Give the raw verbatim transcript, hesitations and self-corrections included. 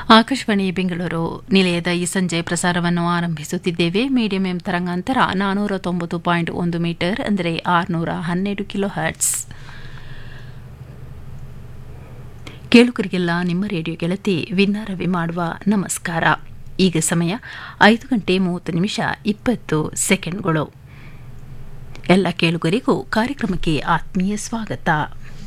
ಆಕಾಶವಾಣಿ ಬೆಂಗಳೂರು ನಿಲಯದ ಈ ಸಂಜೆ ಪ್ರಸಾರವನ್ನು ಆರಂಭಿಸುತ್ತಿದ್ದೇವೆ. ಮೀಡಿಯಂ ಎಂ ತರಂಗಾಂತರ ನಾನೂರ ತೊಂಬತ್ತು ಪಾಯಿಂಟ್ ಒಂದು ಮೀಟರ್ ಅಂದರೆ ಆರುನೂರ ಹನ್ನೆರಡು ಕಿಲೋ ಹರ್ಟ್ಸ್. ಕೇಳುಗರಿಗೆಲ್ಲ ನಿಮ್ಮ ರೇಡಿಯೋ ಗೆಳತಿ ವಿನ್ನಾರವಿ ಮಾಡುವ ನಮಸ್ಕಾರ. ಈಗ ಸಮಯ ಐದು ಗಂಟೆ ಮೂವತ್ತು ನಿಮಿಷ ಇಪ್ಪತ್ತು ಸೆಕೆಂಡ್ಗಳು. ಎಲ್ಲ ಕೇಳುಗರಿಗೂ ಕಾರ್ಯಕ್ರಮಕ್ಕೆ ಆತ್ಮೀಯ ಸ್ವಾಗತ.